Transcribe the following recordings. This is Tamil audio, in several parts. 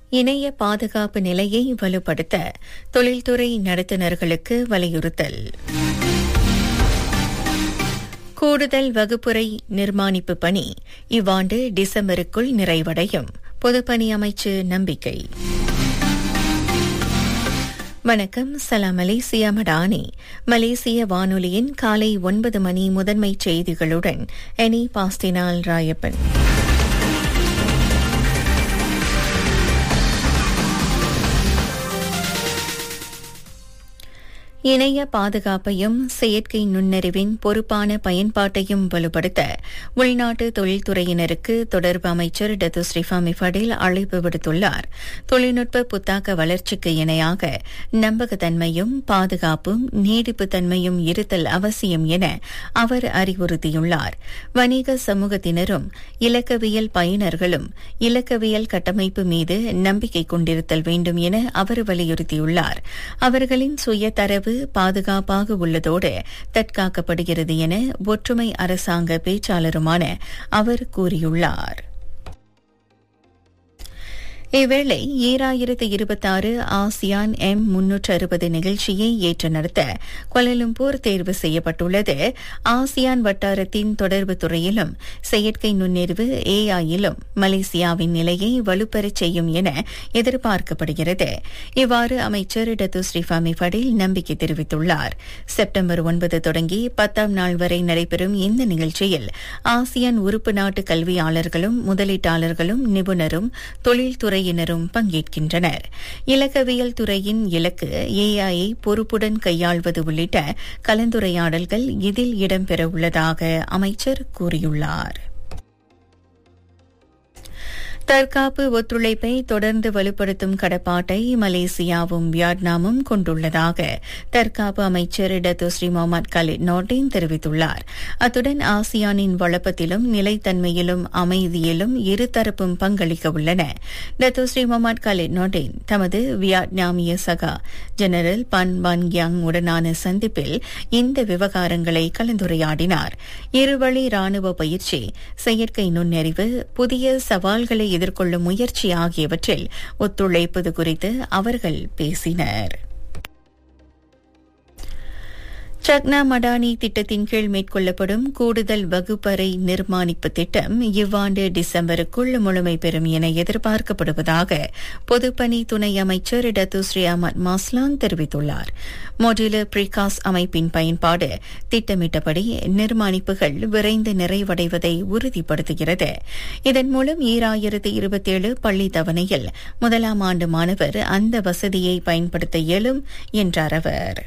இணைய பாதுகாப்பு நிலையை வலுப்படுத்த தொழில்துறை நடத்துனர்களுக்கு வலியுறுத்தல். கூடுதல் வகுப்புரை நிர்மாணிப்பு பணி இவ்வாண்டு டிசம்பருக்குள் நிறைவடையும். பொதுப்பணி அமைச்சு நம்பிக்கை. வணக்கம். சலாம் மலேசியா மடானி. மலேசிய வானொலியின் காலை 9 மணி முதன்மை செய்திகளுடன் எனி பாஸ்டினால் ராயப்பன். இணைய பாதுகாப்பையும் செயற்கை நுண்ணறிவின் பொறுப்பான பயன்பாட்டையும் வலுப்படுத்த உள்நாட்டு தொழில்துறையினருக்கு தொடர்பு அமைச்சர் டத்து ஸ்ரீஃபாமி ஃபடேல் அழைப்பு விடுத்துள்ளார். தொழில்நுட்ப புத்தாக்க வளர்ச்சிக்கு இணையாக நம்பகத்தன்மையும் பாதுகாப்பும் நீடிப்புத்தன்மையும் இருத்தல் அவசியம் என அவர் அறிவுறுத்தியுள்ளார். வணிக சமூகத்தினரும் இலக்கவியல் பயனர்களும் இலக்கவியல் கட்டமைப்பு மீது நம்பிக்கை கொண்டிருத்தல் வேண்டும் என அவர் வலியுறுத்தியுள்ளார். அவர்களின் சுய தரவு பாதுகாப்பாக உள்ளதோடு தற்காக்கப்படுகிறது என ஒற்றுமை அரசாங்க பேச்சாளருமான அவர் கூறியுள்ளார். இவ்வேளை 2026 ஆசியான் M360 நிகழ்ச்சியை ஏற்று நடத்த கோலாலம்பூர் தேர்வு செய்யப்பட்டுள்ளது. ஆசியான் வட்டாரத்தின் தொடர்பு துறையிலும் செயற்கை நுண்ணறிவு AI-யிலும் மலேசியாவின் நிலையை வலுப்பெறச் செய்யும் என எதிர்பார்க்கப்படுகிறது. இவ்வாறு அமைச்சர் டத்து ஸ்ரீஃபாமி ஃபடேல் நம்பிக்கை தெரிவித்துள்ளார். செப்டம்பர் 9 தொடங்கி 10ஆம் நாள் வரை நடைபெறும் இந்த நிகழ்ச்சியில் ஆசியான் உறுப்பு நாட்டு கல்வியாளர்களும் முதலீட்டாளர்களும் நிபுணரும் தொழில்துறை பங்கேற்கின்றனர். இலக்கவியல் துறையின் இலக்கு AI பொறுப்புடன் கையாள்வது உள்ளிட்ட கலந்துரையாடல்கள் இதில் இடம்பெற உள்ளதாக அமைச்சர் கூறியுள்ளார். தற்காப்பு ஒத்துழைப்பை தொடர்ந்து வலுப்படுத்தும் கடப்பாட்டை மலேசியாவும் வியட்நாமும் கொண்டுள்ளதாக தற்காப்பு அமைச்சர் Datuk Sri Mohammed Gullit Nordin தெரிவித்துள்ளார். அத்துடன் ஆசியானின் வளப்பத்திலும் நிலைத்தன்மையிலும் அமைதியிலும் இருதரப்பும் பங்களிக்க உள்ளன. Datuk Sri Mohammed Gullit Nordin தமது வியட்நாமிய சகா ஜெனரல் பன் பன் கியாங் உடனான சந்திப்பில் இந்த விவகாரங்களை கலந்துரையாடினார். இருவழி ராணுவ பயிற்சி, செயற்கை நுண்ணறிவு, புதிய சவால்களை எதிர்கொள்ளும் முயற்சி ஆகியவற்றில் ஒத்துழைப்பது குறித்து அவர்கள் பேசினர். சக்னா மடானி திட்டத்தின் கீழ் மேற்கொள்ளப்படும் கூடுதல் வகுப்பறை நிர்மாணிப்பு திட்டம் இவ்வாண்டு டிசம்பருக்குள் முழுமை பெறும் என எதிர்பார்க்கப்படுவதாக பொதுப்பணி துணை அமைச்சர் டத்து ஸ்ரீ அஹமத் மாஸ்லான் தெரிவித்துள்ளார். மொடுலர் பிரிகாஸ் அமைப்பின் பயன்பாடு திட்டமிட்டபடி நிர்மாணிப்புகள் விரைந்து நிறைவடைவதை உறுதிப்படுத்துகிறது. இதன் மூலம் 2027 பள்ளி தவணையில் 1ஆம் ஆண்டு மாணவர் அந்த வசதியை பயன்படுத்த இயலும் என்றார் அவர்.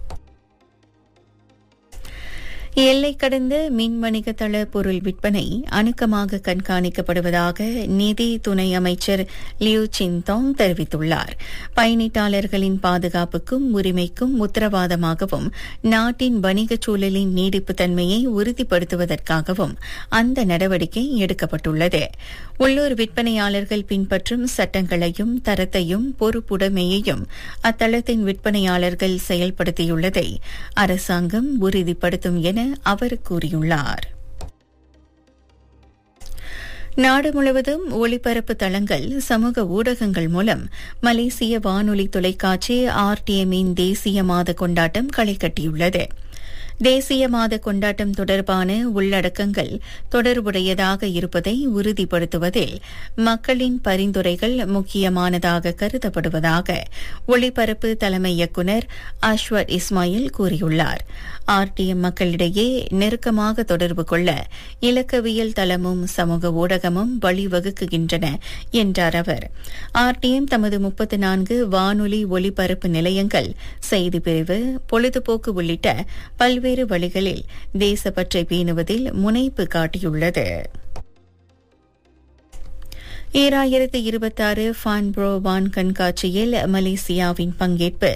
எல்லை கடந்த மின் வணிக தள பொருள் விற்பனை அணுக்கமாக கண்காணிக்கப்படுவதாக நிதி துணை அமைச்சர் லியூ சின்தோங் தெரிவித்துள்ளார். பயணீட்டாளர்களின் பாதுகாப்புக்கும் உரிமைக்கும் உத்தரவாதமாகவும் நாட்டின் வணிகச் சூழலின் நீடிப்புத்தன்மையை உறுதிப்படுத்துவதற்காகவும் அந்த நடவடிக்கை எடுக்கப்பட்டுள்ளது. உள்ளூர் விற்பனையாளர்கள் பின்பற்றும் சட்டங்களையும் தரத்தையும் பொறுப்புடைமையையும் அத்தளத்தின் விற்பனையாளர்கள் செயல்படுத்தியுள்ளதை அரசாங்கம் உறுதிப்படுத்தும் என அவர் கூறியுள்ளார். நாடு முழுவதும் ஒளிபரப்பு தளங்கள், சமூக ஊடகங்கள் மூலம் மலேசிய வானொலி தொலைக்காட்சி RTM-இன் தேசிய மாத கொண்டாட்டம் களை கட்டியுள்ளது. தேசிய மாத கொண்டாட்டம் தொடர்பான உள்ளடக்கங்கள் தொடர்புடையதாக இருப்பதை உறுதிப்படுத்துவதில் மக்களின் பரிந்துரைகள் முக்கியமானதாக கருதப்படுவதாக ஒளிபரப்பு தலைமை இயக்குநர் அஷ்வத் இஸ்மாயில் கூறியுள்ளார். RTM மக்களிடையே நெருக்கமாக தொடர்பு கொள்ள இலக்கவியல் தளமும் சமூக ஊடகமும் வழிவகுக்கின்றன என்றார் அவர். RTM தமது 34 வானொலி ஒலிபரப்பு நிலையங்கள், செய்திப்பிரிவு, பொழுதுபோக்கு உள்ளிட்ட பல்வேறு வழிகளில் தேசப்பற்றை பேணுவதில் முனைப்பு காட்டியுள்ளது. 2026 ஃபான்புரோ வான் கண்காட்சியில் மலேசியாவின் பங்கேற்பு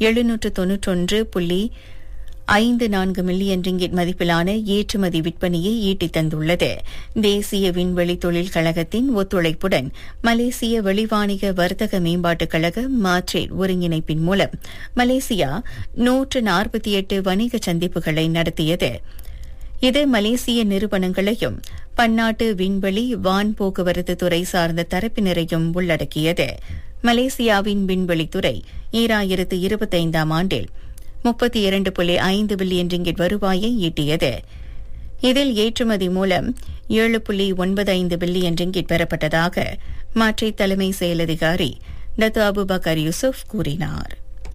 791.54 மில்லியன் ரிங்கிட் மதிப்பிலான ஏற்றுமதி விற்பனையை ஈட்டித் தந்துள்ளது. தேசிய விண்வெளி தொழில் கழகத்தின் ஒத்துழைப்புடன் மலேசிய வெளிவாணிக வர்த்தக மேம்பாட்டுக் கழகம் மாட்ரேட் ஒருங்கிணைப்பின் மூலம் மலேசியா 148 வணிக சந்திப்புகளை நடத்தியது. இது மலேசிய நிறுவனங்களையும் பன்னாட்டு விண்வெளி வான் போக்குவரத்து துறை சார்ந்த தரப்பினரையும் உள்ளடக்கியது. மலேசியாவின் விண்வெளித்துறை 2025 ஆண்டில் 32.5 பில்லியன் ரிங்கிட் வருவாயை ஈட்டியது. இதில் ஏற்றுமதி மூலம் 7.95 பில்லியன் ரிங்கிட் பெறப்பட்டதாக மாற்றி தலைமை செயலதிகாரி டத்து அபுபக்கர் யூசுப் கூறினார்.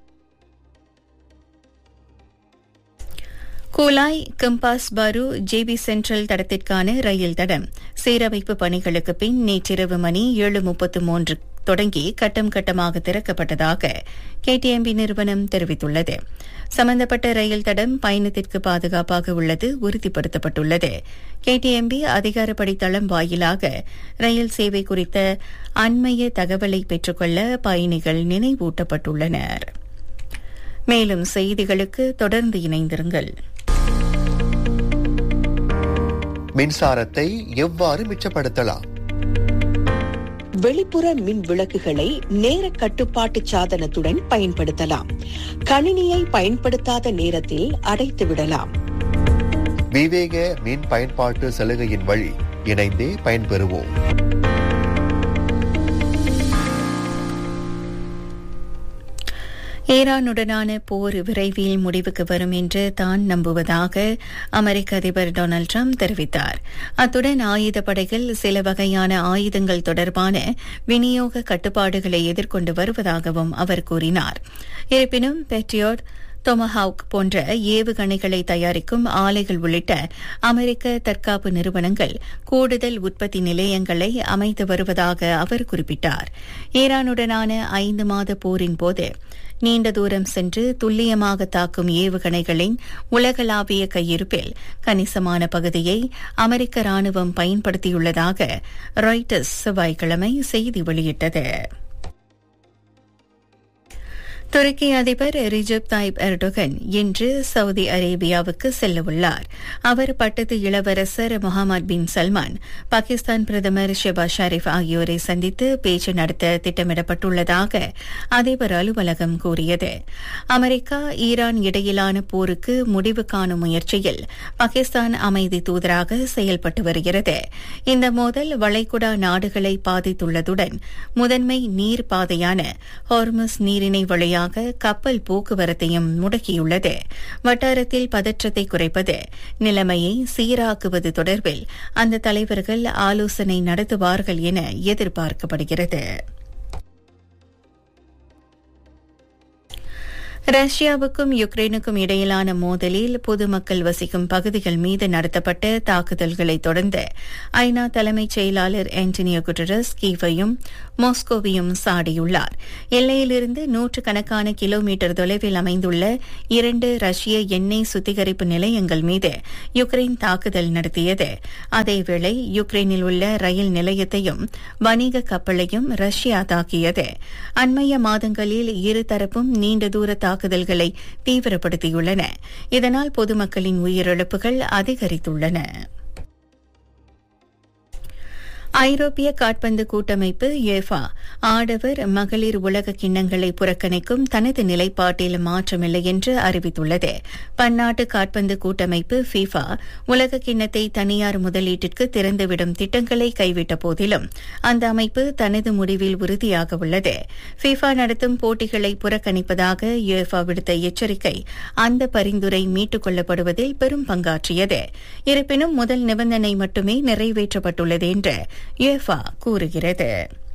கூலாய் கம்பாஸ் பாரு ஜேபி சென்ட்ரல் தடத்திற்கான ரயில் தடம் சீரமைப்பு பணிகளுக்கு பின் நேற்றிரவு மணி 7:33 தொடங்கி கட்டம் கட்டமாக திறக்கப்பட்டதாக KTMB நிறுவனம் தெரிவித்துள்ளது. சம்பந்தப்பட்ட ரயில் தடம் பயணத்திற்கு பாதுகாப்பாக உள்ளது உறுதிப்படுத்தப்பட்டுள்ளது. KTMB அதிகாரப்படி தளம் வாயிலாக ரயில் சேவை குறித்த அண்மைய தகவலை பெற்றுக்கொள்ள பயணிகள் நினைவூட்டப்பட்டுள்ளனர். மேலும் செய்திகளுக்கு தொடர்ந்து இணைந்திருங்கள். மின்சாரத்தை எவ்வாறு மிச்சப்படுத்தலாம்? வெளிப்புற மின் விளக்குகளை நேர கட்டுப்பாட்டு சாதனத்துடன் பயன்படுத்தலாம். கணினியை பயன்படுத்தாத நேரத்தில் அடைத்து விடலாம். விவேக மின் பயன்பாட்டு சலுகையின் வழி இணைந்தே பயன்பெறுவோம். ஈரானுடனான போர் விரைவில் முடிவுக்கு வரும் என்று தான் நம்புவதாக அமெரிக்க அதிபர் டொனால்டு டிரம்ப் தெரிவித்தார். அத்துடன் ஆயுதப்படைகள் சில வகையான ஆயுதங்கள் தொடர்பான விநியோக கட்டுப்பாடுகளை எதிர்கொண்டு வருவதாகவும் அவர் கூறினார். இருப்பினும் பேட்ரியாட், டொமஹாவுக் போன்ற ஏவுகணைகளை தயாரிக்கும் ஆலைகள் உள்ளிட்ட அமெரிக்க தற்காப்பு நிறுவனங்கள் கூடுதல் உற்பத்தி நிலையங்களை அமைத்து வருவதாக அவர் குறிப்பிட்டார். ஈரானுடனான 5 மாத போரின் போது நீண்ட தூரம் சென்று துல்லியமாக தாக்கும் ஏவுகணைகளின் உலகளாவிய கையிருப்பில் கணிசமான பகுதியை அமெரிக்க ராணுவம் பயன்படுத்தியுள்ளதாக ராய்ட்டர்ஸ் செவ்வாய்க்கிழமை செய்தி வெளியிட்டது. துருக்கி அதிபர் ரிஜப் தாயிப் எர்டோகன் இன்று சவுதி அரேபியாவுக்கு செல்லவுள்ளார். அவர் பட்டத்து இளவரசர் முகமது பின் சல்மான், பாகிஸ்தான் பிரதமர் ஷெபாஸ் ஷெரீப் ஆகியோரை சந்தித்து பேச்சு நடத்த திட்டமிடப்பட்டுள்ளதாக அதிபர் அலுவலகம் கூறியது. அமெரிக்கா ஈரான் இடையிலான போருக்கு முடிவு காணும் முயற்சியில் பாகிஸ்தான் அமைதி தூதராக செயல்பட்டு வருகிறது. இந்த மோதல் வளைகுடா நாடுகளை பாதித்துள்ளதுடன் முதன்மை நீர் பாதையான ஹார்முஸ் நீரிணை வழியாக கப்பல் போக்குவரத்தையும் முடக்கியுள்ளது. வட்டாரத்தில் பதற்றத்தை குறைப்பது, நிலைமையை சீராக்குவது தொடர்பில் அந்த தலைவர்கள் ஆலோசனை நடத்துவார்கள் என எதிர்பார்க்கப்படுகிறது. ரஷ்யாவுக்கும் யுக்ரைனுக்கும் இடையிலான மோதலில் பொதுமக்கள் வசிக்கும் பகுதிகள் மீது நடத்தப்பட்ட தாக்குதல்களை தொடர்ந்து ஐநா தலைமைச் செயலாளர் ஆண்டனியோ குட்டரஸ் கீவையும் மாஸ்கோவையும் சாடியுள்ளார். எல்லையிலிருந்து 100 கிலோமீட்டர் தொலைவில் அமைந்துள்ள 2 ரஷ்ய எண்ணெய் சுத்திகரிப்பு நிலையங்கள் மீது யுக்ரைன் தாக்குதல் நடத்தியது. அதேவேளை யுக்ரைனில் உள்ள ரயில் நிலையத்தையும் வணிக கப்பலையும் ரஷ்யா தாக்கியது. அண்மைய மாதங்களில் இருதரப்பும் நீண்ட தூர தாக்குதல்களை தீவிரப்படுத்தியுள்ளன. இதனால் பொதுமக்களின் உயிரிழப்புகள் அதிகரித்துள்ளன. ஐரோப்பிய காற்பந்து கூட்டமைப்பு யுஎஃபா ஆடவர் மகளிர் உலக கிண்ணங்களை புறக்கணிக்கும் தனது நிலைப்பாட்டில் மாற்றமில்லை என்று அறிவித்துள்ளது. பன்னாட்டு காற்பந்து கூட்டமைப்பு ஃபிஃபா உலக கிண்ணத்தை தனியார் முதலீட்டிற்கு திறந்துவிடும் திட்டங்களை கைவிட்ட போதிலும் அந்த அமைப்பு தனது முடிவில் உறுதியாக உள்ளது. ஃபிஃபா நடத்தும் போட்டிகளை புறக்கணிப்பதாக யுஎஃபா விடுத்த எச்சரிக்கை அந்த பரிந்துரை மீட்டுக் கொள்ளப்படுவதில் பெரும் பங்காற்றியது. இருப்பினும் முதல் நிபந்தனை மட்டுமே நிறைவேற்றப்பட்டுள்ளது என்று யுஎஃபா கூறுகிறது.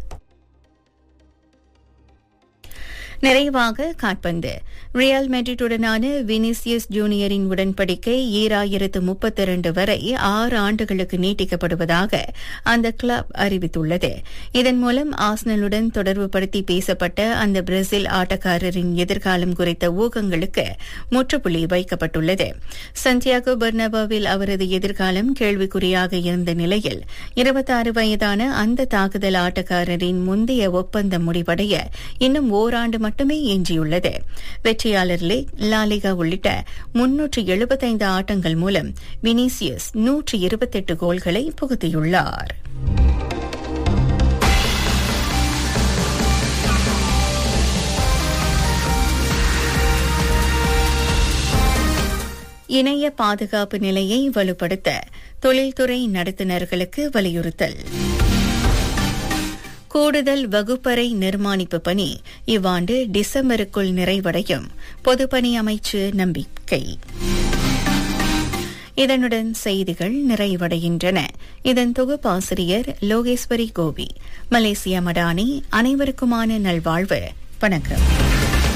நிறைவாக காற்பந்து. ரியல் மெட்ரிட்டுடனான வினிசியஸ் ஜூனியரின் உடன்படிக்கை 2032 வரை 6 ஆண்டுகளுக்கு நீட்டிக்கப்படுவதாக அந்த கிளப் அறிவித்துள்ளது. இதன் மூலம் ஆர்சனலுடன் தொடர்புபடுத்தி பேசப்பட்ட அந்த பிரேசில் ஆட்டக்காரரின் எதிர்காலம் குறித்த ஊகங்களுக்கு முற்றுப்புள்ளி வைக்கப்பட்டுள்ளது. சன்டியாகோ பெர்னபாவில் அவரது எதிர்காலம் கேள்விக்குறியாக இருந்த நிலையில் 26 வயதான அந்த தாக்குதல் ஆட்டக்காரரின் முந்தைய ஒப்பந்தம் முடிவடைய இன்னும் ஓராண்டு மட்டுமே எஞ்சியுள்ளது. வெற்றியாளர் லீக், லாலிகா உள்ளிட்ட 375 ஆட்டங்கள் மூலம் வினிசியஸ் 128 கோல்களை புகுத்தியுள்ளார். இணைய பாதுகாப்பு நிலையை வலுப்படுத்த தொழில்துறை நடத்துனர்களுக்கு வலியுறுத்தல். கூடுதல் வகுப்பறை நிர்மாணிப்பு பணி இவ்வாண்டு டிசம்பருக்குள் நிறைவடையும் பொதுப்பணி அமைச்சு நம்பிக்கை. இதனுடன் செய்திகள் நிறைவடைகின்றன. இதன் தொகுப்பாசிரியர் லோகேஸ்வரி கோபி. மலேசியா மடானி. அனைவருக்குமான நல்வாழ்வு. வணக்கம்.